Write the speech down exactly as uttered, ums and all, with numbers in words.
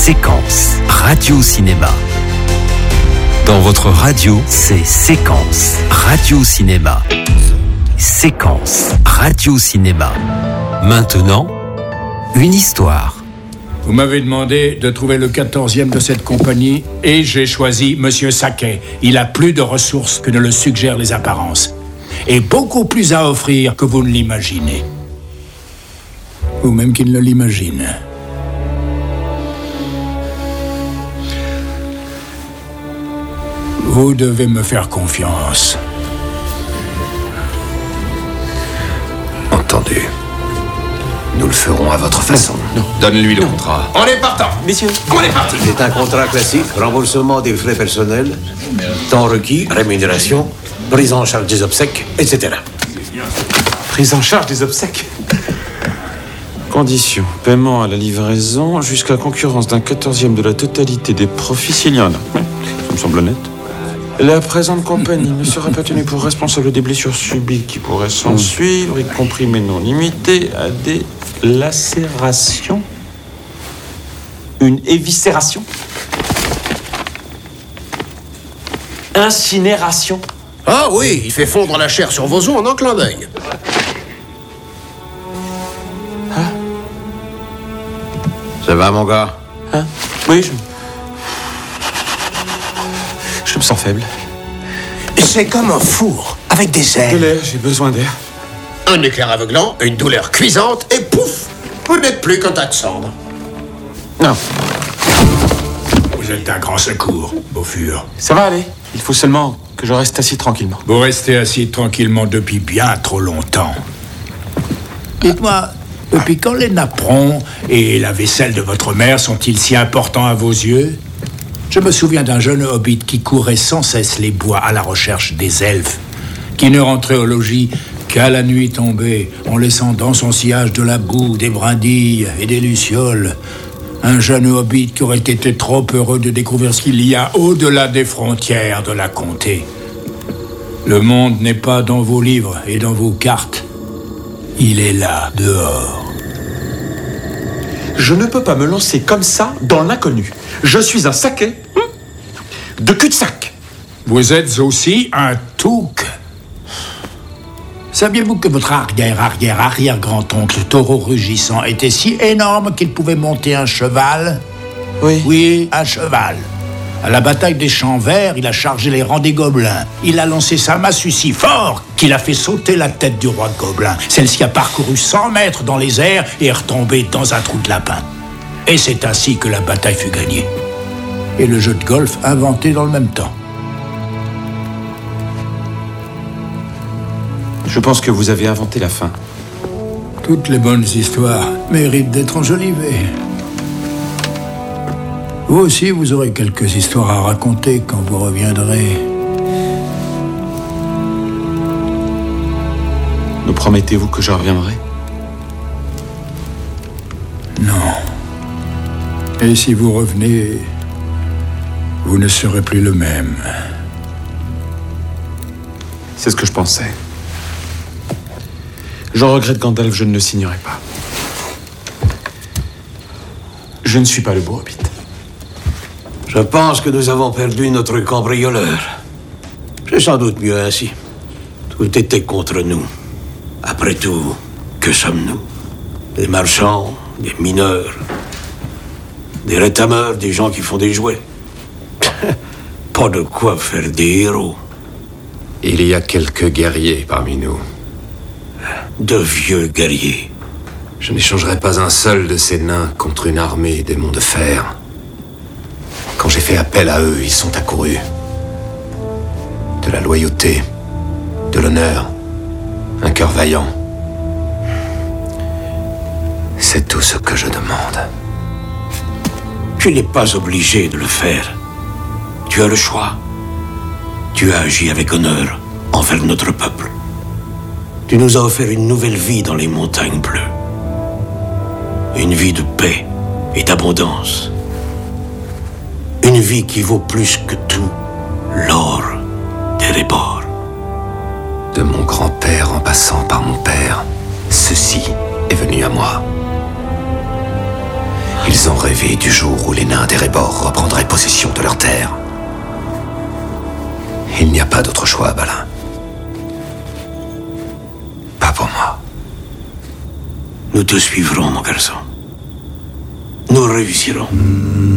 Séquence, radio-cinéma. Dans votre radio, c'est Séquence, radio-cinéma. Séquence, radio-cinéma. Maintenant, une histoire. Vous m'avez demandé de trouver le quatorzième de cette compagnie et j'ai choisi Monsieur Saquet. Il a plus de ressources que ne le suggèrent les apparences. Et beaucoup plus à offrir que vous ne l'imaginez. Ou même qu'il ne l'imagine. Vous devez me faire confiance. Entendu. Nous le ferons à votre façon. Non. Donne-lui le non. contrat. On est partant. Messieurs, on est parti. C'est un contrat classique, remboursement des frais personnels, temps requis, rémunération, prise en charge des obsèques, et cetera. Prise en charge des obsèques. Conditions. Paiement à la livraison jusqu'à concurrence d'un quatorzième de la totalité des profits s'il y en a. Ça me semble honnête. La présente compagnie ne sera pas tenue pour responsable des blessures subies qui pourraient s'en suivre, y compris mais non limitées à des lacérations, une éviscération, incinération. Ah oui, il fait fondre la chair sur vos os en un clin d'œil. Hein? Ça va, mon gars? Hein? Oui, je... Je me sens faible. C'est comme un four, avec des ailes. De l'air, j'ai besoin d'air. Un éclair aveuglant, une douleur cuisante, et pouf! Vous n'êtes plus qu'un tas de cendres. Non. Vous êtes un grand secours, Beaufur. Ça va aller. Il faut seulement que je reste assis tranquillement. Vous restez assis tranquillement depuis bien trop longtemps. Dites-moi, depuis quand les napperons et la vaisselle de votre mère sont-ils si importants à vos yeux? Je me souviens d'un jeune hobbit qui courait sans cesse les bois à la recherche des elfes, qui ne rentrait au logis qu'à la nuit tombée, en laissant dans son sillage de la boue, des brindilles et des lucioles. Un jeune hobbit qui aurait été trop heureux de découvrir ce qu'il y a au-delà des frontières de la comté. Le monde n'est pas dans vos livres et dans vos cartes. Il est là, dehors. Je ne peux pas me lancer comme ça dans l'inconnu. Je suis un saquet de cul-de-sac. Vous êtes aussi un touc. Saviez-vous que votre arrière-arrière-arrière-grand-oncle taureau rugissant était si énorme qu'il pouvait monter un cheval? Oui. Oui, un cheval. À la bataille des Champs Verts, il a chargé les rangs des gobelins. Il a lancé sa massue si fort qu'il a fait sauter la tête du roi gobelin. Celle-ci a parcouru cent mètres dans les airs et est retombée dans un trou de lapin. Et c'est ainsi que la bataille fut gagnée. Et le jeu de golf inventé dans le même temps. Je pense que vous avez inventé la fin. Toutes les bonnes histoires méritent d'être enjolivées. Vous aussi, vous aurez quelques histoires à raconter quand vous reviendrez. Me promettez-vous que je reviendrai? Non. Et si vous revenez, vous ne serez plus le même. C'est ce que je pensais. Je regrette, Gandalf, je ne le signerai pas. Je ne suis pas le beau hobbit. Je pense que nous avons perdu notre cambrioleur. C'est sans doute mieux ainsi. Tout était contre nous. Après tout, que sommes-nous? Des marchands, des mineurs, des rétameurs, des gens qui font des jouets. Pas de quoi faire des héros. Il y a quelques guerriers parmi nous. De vieux guerriers. Je n'échangerai pas un seul de ces nains contre une armée des monts de fer. Quand j'ai fait appel à eux, ils sont accourus. De la loyauté, de l'honneur, un cœur vaillant. C'est tout ce que je demande. Tu n'es pas obligé de le faire. Tu as le choix. Tu as agi avec honneur envers notre peuple. Tu nous as offert une nouvelle vie dans les montagnes bleues. Une vie de paix et d'abondance. Une vie qui vaut plus que tout l'or d'Erebor. De mon grand-père en passant par mon père, ceci est venu à moi. Ils ont rêvé du jour où les nains d'Erebor reprendraient possession de leur terre. Il n'y a pas d'autre choix, Balin. Pas pour moi. Nous te suivrons, mon garçon. Nous réussirons.